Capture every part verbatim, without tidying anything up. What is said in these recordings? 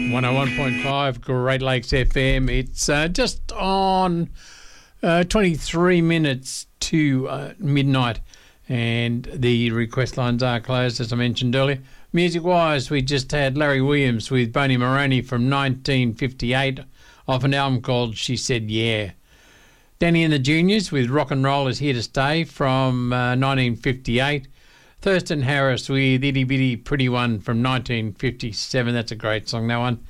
one oh one point five Great Lakes F M. It's uh, just on uh, twenty-three minutes to uh, midnight, and the request lines are closed, as I mentioned earlier. Music-wise, we just had Larry Williams with Boney Maroney from nineteen fifty-eight off an album called She Said Yeah. Danny and the Juniors with Rock and Roll Is Here to Stay from uh, nineteen fifty-eight. Thurston Harris with Itty Bitty Pretty One from nineteen fifty-seven. That's a great song, that one.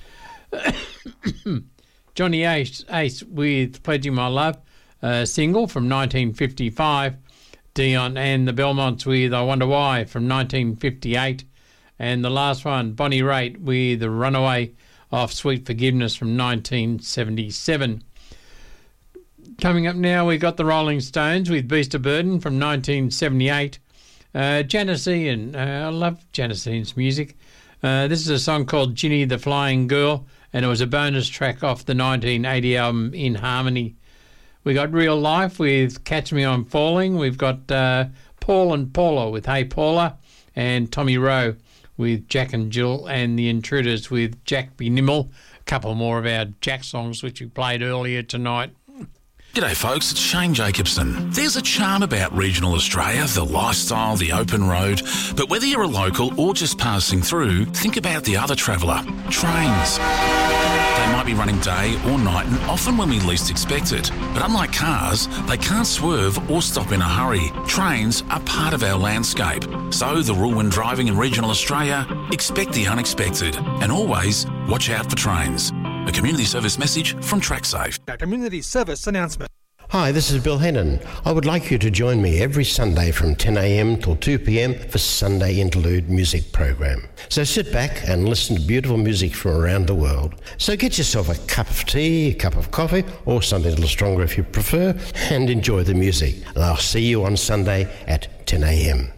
Johnny Ace, Ace with Pledging My Love, a single from nineteen fifty-five. Dion and the Belmonts with I Wonder Why from nineteen fifty-eight. And the last one, Bonnie Raitt with The Runaway off Sweet Forgiveness from nineteen seventy-seven. Coming up now, we got the Rolling Stones with Beast of Burden from nineteen seventy-eight. Uh, Janice Ian, uh, I love Janice Ian's music. Uh, this is a song called Ginny the Flying Girl, and it was a bonus track off the nineteen eighty album In Harmony. We got Real Life with Catch Me I'm Falling. We've got uh, Paul and Paula with Hey Paula, and Tommy Rowe with Jack and Jill, and The Intruders with Jack Be Nimble. A couple more of our Jack songs which we played earlier tonight. G'day folks, it's Shane Jacobson. There's a charm about regional Australia, the lifestyle, the open road, but whether you're a local or just passing through, think about the other traveller, trains. They might be running day or night and often when we least expect it. But unlike cars, they can't swerve or stop in a hurry. Trains are part of our landscape. So the rule when driving in regional Australia, expect the unexpected and always watch out for trains. A community service message from TrackSafe. A community service announcement. Hi, this is Bill Hennon. I would like you to join me every Sunday from ten a.m. till two p.m. for Sunday Interlude music program. So sit back and listen to beautiful music from around the world. So get yourself a cup of tea, a cup of coffee, or something a little stronger if you prefer, and enjoy the music. And I'll see you on Sunday at ten a.m.